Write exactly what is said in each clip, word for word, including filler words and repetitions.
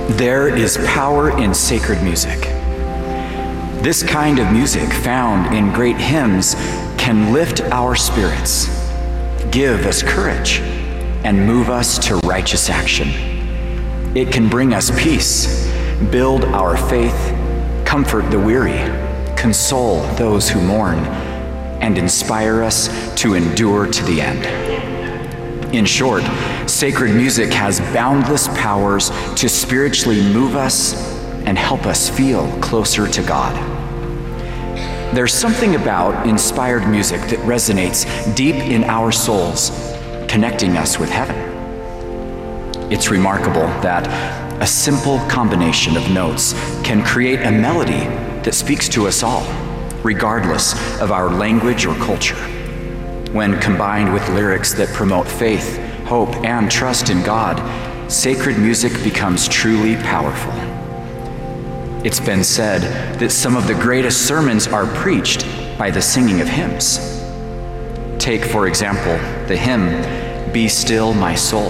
There is power in sacred music. This kind of music found in great hymns can lift our spirits, give us courage, and move us to righteous action. It can bring us peace, build our faith, comfort the weary, console those who mourn, and inspire us to endure to the end. In short, sacred music has boundless powers to spiritually move us and help us feel closer to God. There's something about inspired music that resonates deep in our souls, connecting us with heaven. It's remarkable that a simple combination of notes can create a melody that speaks to us all, regardless of our language or culture. When combined with lyrics that promote faith, hope, and trust in God, sacred music becomes truly powerful. It's been said that some of the greatest sermons are preached by the singing of hymns. Take, for example, the hymn, "Be Still My Soul."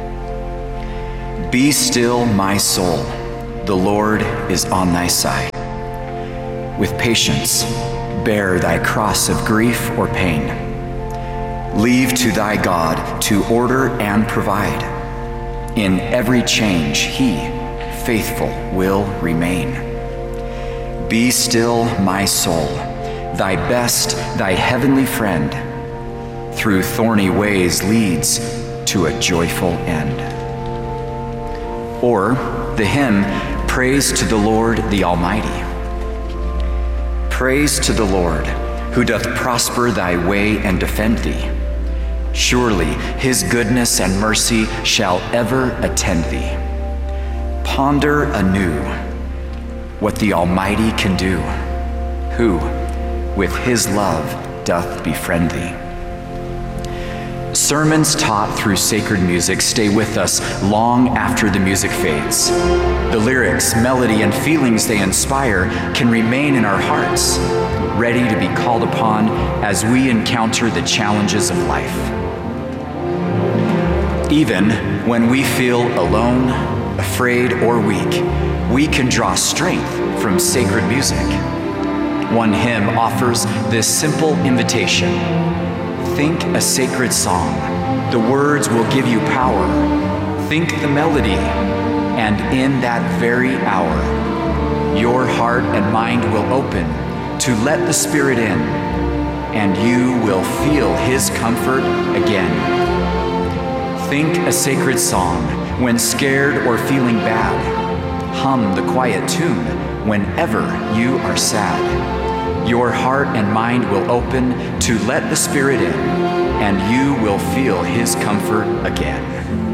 Be still, my soul, the Lord is on thy side. With patience, bear thy cross of grief or pain. Leave to thy God to order and provide. In every change, he, faithful, will remain. Be still, my soul, thy best, thy heavenly friend, through thorny ways leads to a joyful end. Or the hymn, Praise to the Lord the Almighty. Praise to the Lord, who doth prosper thy way and defend thee. Surely his goodness and mercy shall ever attend thee. Ponder anew what the Almighty can do, who with his love doth befriend thee. Sermons taught through sacred music stay with us long after the music fades. The lyrics, melody, and feelings they inspire can remain in our hearts, ready to be called upon as we encounter the challenges of life. Even when we feel alone, afraid, or weak, we can draw strength from sacred music. One hymn offers this simple invitation: think a sacred song. The words will give you power. Think the melody, and in that very hour, your heart and mind will open to let the Spirit in, and you will feel his comfort again. Think a sacred song when scared or feeling bad. Hum the quiet tune whenever you are sad. Your heart and mind will open to let the Spirit in, and you will feel his comfort again.